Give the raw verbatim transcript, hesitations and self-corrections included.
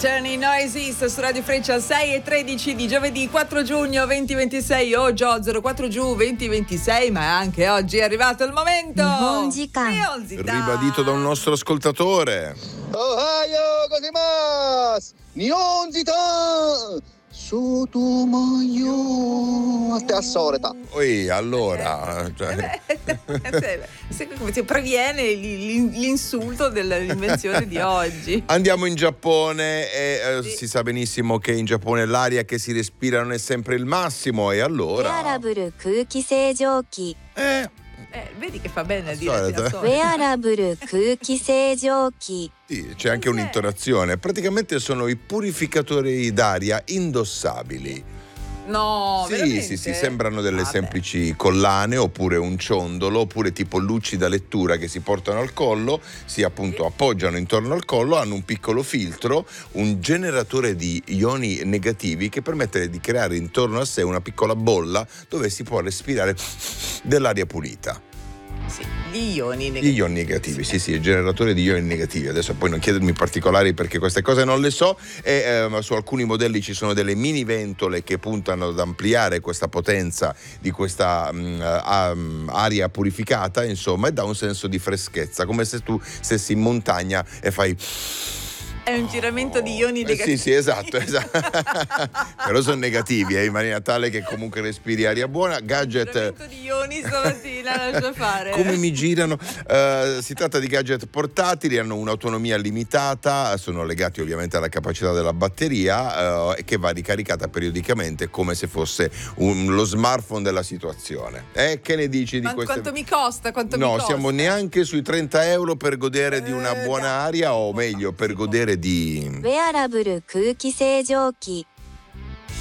Turning Noises su Radio Freccia sei e tredici di giovedì quattro giugno duemilaventisei o Gio zero quattro giugno duemilaventisei, ma anche oggi è arrivato il momento ribadito da un nostro ascoltatore. Ohio gozaimasu! Nihonjitan! Sotomayo a te assoreta. Oi, allora, cioè... come previene l'insulto dell'invenzione di oggi. Andiamo in Giappone e eh, sì. si sa benissimo che in Giappone l'aria che si respira non è sempre il massimo, e allora eh Eh, vedi che fa bene a dire Wearable Kuki-Seijouki. Sì, c'è anche un'intonazione. Praticamente sono i purificatori d'aria indossabili. No, sì, veramente? sì, sì, sembrano delle Vabbè. semplici collane, oppure un ciondolo, oppure tipo lucci da lettura che si portano al collo, si appunto appoggiano intorno al collo, hanno un piccolo filtro, un generatore di ioni negativi che permette di creare intorno a sé una piccola bolla dove si può respirare dell'aria pulita. Sì, gli ioni negativi. Gli ioni negativi, sì, sì, il generatore di ioni negativi. Adesso poi non chiedermi particolari perché queste cose non le so. E eh, su alcuni modelli ci sono delle mini ventole che puntano ad ampliare questa potenza di questa um, aria purificata, insomma, e dà un senso di freschezza, come se tu stessi in montagna e fai... È un giramento di ioni negativi. Eh, sì, sì, esatto, esatto. Però sono negativi, eh, in maniera tale che comunque respiri aria buona. Gadget. Giramento di ioni stamattina, lascia fare. Come mi girano? Uh, si tratta di gadget portatili, hanno un'autonomia limitata, sono legati ovviamente alla capacità della batteria uh, e che va ricaricata periodicamente come se fosse un, lo smartphone della situazione. Eh, che ne dici di Ma questo? Quanto mi costa? Quanto no, mi costa? siamo neanche sui trenta euro per godere eh, di una buona aria, o meglio per godere di Wearable Kuki-Seijouki.